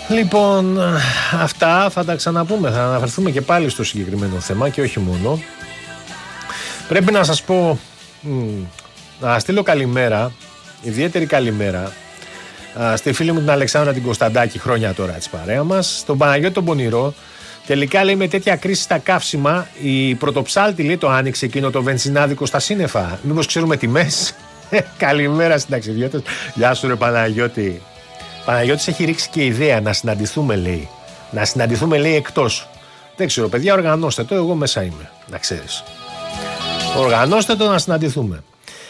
Λοιπόν, αυτά θα τα ξαναπούμε, θα αναφερθούμε και πάλι στο συγκεκριμένο θέμα και όχι μόνο. Πρέπει να σας πω, να στείλω καλημέρα, ιδιαίτερη καλημέρα, στη φίλη μου την Αλεξάνδρα την Κωνσταντάκη, χρόνια τώρα της παρέα μας, στον Παναγιώτη τον Πονηρό. Τελικά λέει με τέτοια κρίση στα καύσιμα, η Πρωτοψάλτη λέει το άνοιξε εκείνο το βενζινάδικο στα σύννεφα. Μήπως ξέρουμε τιμές? Καλημέρα στην ταξιδιώτες. Γεια σου ρε Παναγιώτη. Παναγιώτης έχει ρίξει και ιδέα να συναντηθούμε λέει. Να συναντηθούμε λέει εκτός. Δεν ξέρω παιδιά, οργανώστε το, εγώ μέσα είμαι, να ξέρεις. Οργανώστε το να συναντηθούμε.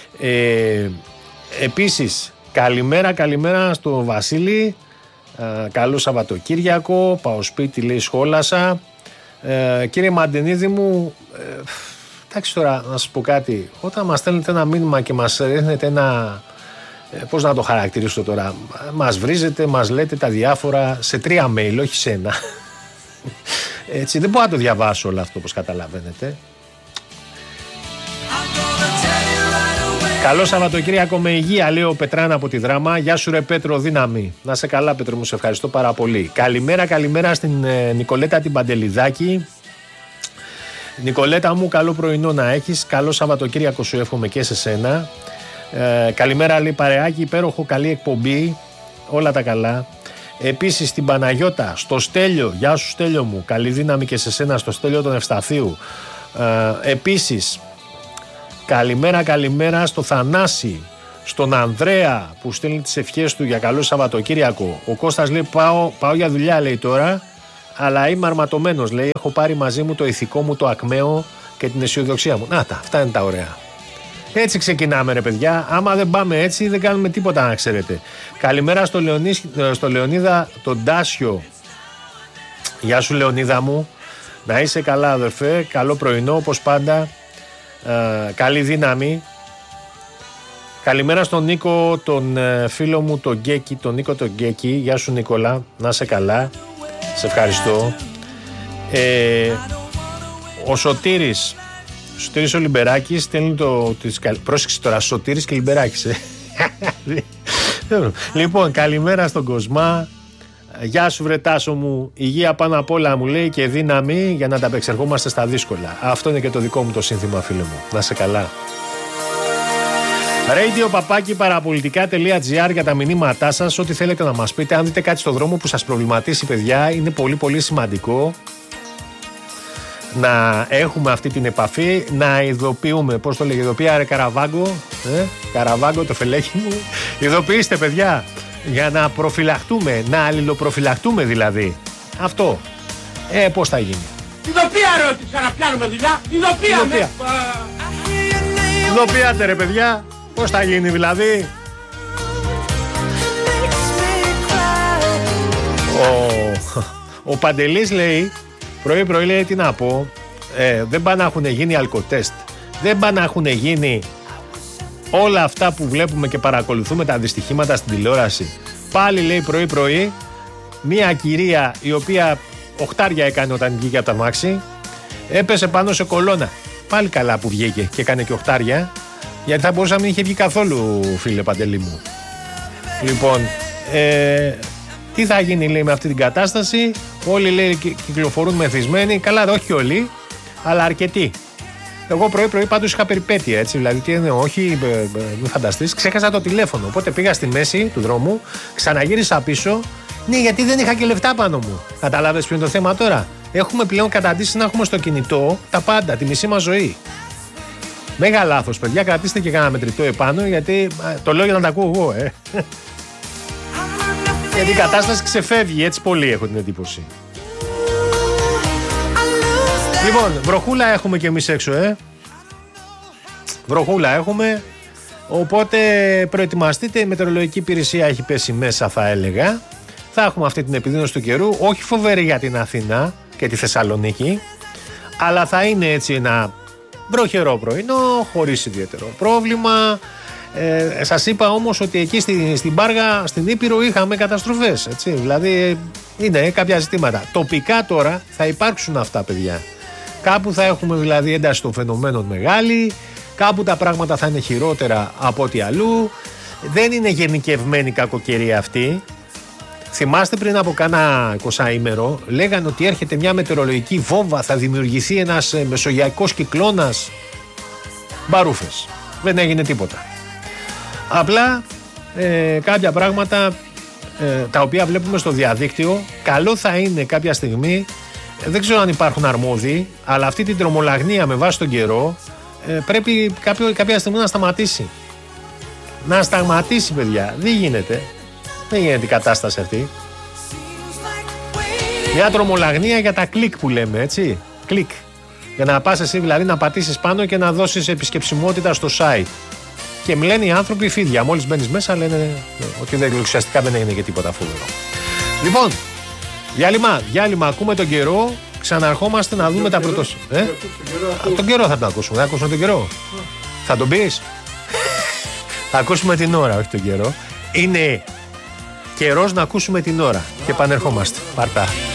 Επίσης, καλημέρα στο Βασίλη. Καλό Σαββατοκύριακο. Πάω σπίτι λέει, σχόλασα. Κύριε Μαντενίδη μου, εντάξει τώρα να σας πω κάτι. Όταν μας στέλνετε ένα μήνυμα και μας ρίχνετε ένα, πώς να το χαρακτηρίσω τώρα, μας βρίζετε, μας λέτε τα διάφορα σε 3 mail, όχι σε ένα. Έτσι, δεν μπορώ να το διαβάσω όλο αυτό, όπως καταλαβαίνετε. Καλό Σαββατοκύριακο με υγεία, λέει ο Πετράνα από τη Δράμα. Γεια σου ρε Πέτρο, δύναμη. Να σε καλά Πέτρο μου, σε ευχαριστώ πάρα πολύ. Καλημέρα στην Νικολέτα την Παντελιδάκη. Νικολέτα μου, καλό πρωινό να έχεις. Καλό Σαββατοκύριακο σου εύχομαι και σε σένα. Καλημέρα λέει παρεάκι, υπέροχο, καλή εκπομπή. Όλα τα καλά. Επίσης στην Παναγιώτα, στο Στέλιο, γεια σου Στέλιο μου. Καλή δύναμη και σε σένα, στο Στέλιο τον Ευσταθίου. Επίσης καλημέρα στο Θανάση, στον Ανδρέα που στέλνει τις ευχές του για καλό Σαββατοκύριακο. Ο Κώστας λέει πάω για δουλειά λέει τώρα, αλλά είμαι αρματωμένος λέει, έχω πάρει μαζί μου το ηθικό μου, το ακμαίο και την αισιοδοξία μου. Να τα, αυτά είναι τα ωραία. Έτσι ξεκινάμε ρε παιδιά, άμα δεν πάμε έτσι δεν κάνουμε τίποτα να ξέρετε. Καλημέρα στο Λεωνίδα τον Τάσιο. Γεια σου Λεωνίδα μου, να είσαι καλά αδερφέ, καλό πρωινό όπως πάντα. Καλή δύναμη. Καλημέρα στον Νίκο, τον φίλο μου τον Γκέκη, τον Νίκο τον Γκέκη. Γεια σου Νικόλα, να είσαι καλά. Σε ευχαριστώ. Ο Σωτήρης ο Λιμπεράκης στέλνει πρόσεξε τώρα, Σωτήρης και Λιμπεράκης Λοιπόν, καλημέρα στον Κοσμά. Γεια σου βρε Τάσο μου, υγεία πάνω απ' όλα μου λέει και δύναμη για να τα απεξερχόμαστε στα δύσκολα. Αυτό είναι και το δικό μου το σύνθημα φίλε μου, να σε καλά. radio@parapolitica.gr για τα μηνύματά σας, ό,τι θέλετε να μας πείτε. Αν δείτε κάτι στο δρόμο που σας προβληματίσει παιδιά, είναι πολύ πολύ σημαντικό να έχουμε αυτή την επαφή, να ειδοποιούμε, πώς το λέγει, ειδοποία ρε Καραβάγκο, Καραβάγκο το φελέχι μου, ειδοποιήστε παιδιά. Για να προφυλαχτούμε, να αλληλοπροφυλαχτούμε δηλαδή. Αυτό. Πώς θα γίνει? Ειδοποία ρώτησα να πιάνουμε δουλειά. Ειδοποία. Ειδοποιάτε ρε παιδιά. Πώς θα γίνει δηλαδή? Ο Παντελής λέει, πρωί λέει τι να πω, δεν πάνε να έχουν γίνει αλκοτέστ. Δεν πάνε να έχουν γίνει όλα αυτά που βλέπουμε και παρακολουθούμε τα δυστυχήματα στην τηλεόραση. Πάλι λέει πρωί μία κυρία η οποία 8 έκανε όταν βγήκε από τα μάξι, έπεσε πάνω σε κολόνα. Πάλι καλά που βγήκε και έκανε και 8, γιατί θα μπορούσε να μην είχε βγει καθόλου φίλε Παντελή μου. Λοιπόν, τι θα γίνει λέει με αυτή την κατάσταση? Όλοι λέει κυκλοφορούν μεθυσμένοι. Καλά όχι όλοι, αλλά αρκετοί. Εγώ πρωί πάντως είχα περιπέτεια έτσι, δηλαδή τι είναι, όχι, μην φανταστείς, ξέχασα το τηλέφωνο. Οπότε πήγα στη μέση του δρόμου, ξαναγύρισα πίσω, ναι, γιατί δεν είχα και λεφτά πάνω μου. Καταλάβες ποιο είναι το θέμα τώρα? Έχουμε πλέον καταντήσει να έχουμε στο κινητό τα πάντα, τη μισή μας ζωή. Μέγα λάθος, παιδιά, κρατήστε και κανένα μετρητό επάνω, γιατί το λέω για να τα ακούω εγώ, γιατί η κατάσταση ξεφεύγει έτσι πολύ, έχω την εντύπωση. Λοιπόν, βροχούλα έχουμε και εμείς έξω, Βροχούλα έχουμε, οπότε προετοιμαστείτε, η μετεωρολογική υπηρεσία έχει πέσει μέσα θα έλεγα. Θα έχουμε αυτή την επιδείνωση του καιρού, όχι φοβερή για την Αθήνα και τη Θεσσαλονίκη, αλλά θα είναι έτσι ένα βροχερό πρωινό, χωρίς ιδιαίτερο πρόβλημα. Σας είπα όμως ότι εκεί στην Πάργα, στην Ήπειρο είχαμε καταστροφές, έτσι, δηλαδή είναι κάποια ζητήματα. Τοπικά τώρα θα υπάρξουν αυτά παιδιά. Κάπου θα έχουμε δηλαδή ένταση των φαινομένων μεγάλη, κάπου τα πράγματα θα είναι χειρότερα από ό,τι αλλού. Δεν είναι γενικευμένη κακοκαιρία αυτή. Θυμάστε πριν από κάνα 20ημερο λέγανε ότι έρχεται μια μετεωρολογική βόμβα, θα δημιουργηθεί ένας μεσογειακός κυκλώνας. Μπαρούφες. Δεν έγινε τίποτα. Απλά κάποια πράγματα τα οποία βλέπουμε στο διαδίκτυο, καλό θα είναι κάποια στιγμή, δεν ξέρω αν υπάρχουν αρμόδιοι, αλλά αυτή την τρομολαγνία με βάση τον καιρό πρέπει κάποια στιγμή να σταματήσει. Να σταματήσει, παιδιά. Δεν γίνεται η κατάσταση αυτή. Μια τρομολαγνία για τα κλικ που λέμε, έτσι. Κλικ. Για να πας εσύ δηλαδή να πατήσεις πάνω και να δώσεις επισκεψιμότητα στο site. Και μου λένε οι άνθρωποι φίδια. Μόλις μπαίνεις μέσα λένε ότι ουσιαστικά δεν έγινε και τίποτα φοβερό. Λοιπόν, διάλειμμα, ακούμε τον καιρό. Ξαναρχόμαστε να δούμε τα πρωτοσέλιδα. Τον καιρό θα τον ακούσουμε. Θα ακούσουμε τον καιρό. Θα τον πεις? Θα ακούσουμε την ώρα, όχι τον καιρό. Είναι καιρός να ακούσουμε την ώρα. Και επανερχόμαστε. Πάρτα.